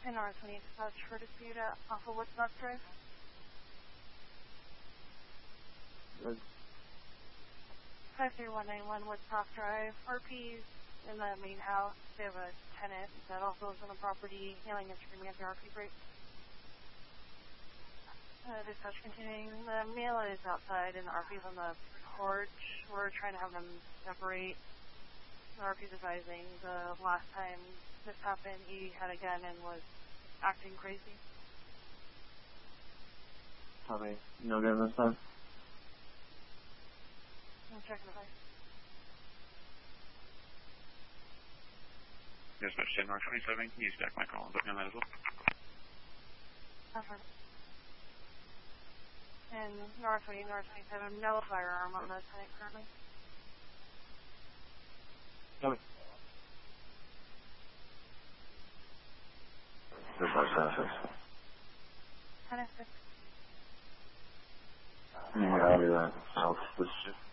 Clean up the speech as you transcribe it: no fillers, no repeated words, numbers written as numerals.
10 North, we need dispatch for dispute off of Woodstock Drive. 53191 Woodstock Drive. RP's in the main house. They have a tenant that also lives on the property, yelling and screaming at the RP break. Dispatch continuing. The male is outside and the RP's on the porch. We're trying to have them separate. The RP's advising the last time this happened, he had a gun and was acting crazy. Copy. No gun this time? I'm checking the device. Dispatch 10 North 27, can you stack my call and book me on that as well? Affirmative. And North 27, no firearm on the site currently. Copy. Dispatch 10-6. 10-6. Copy that. South, this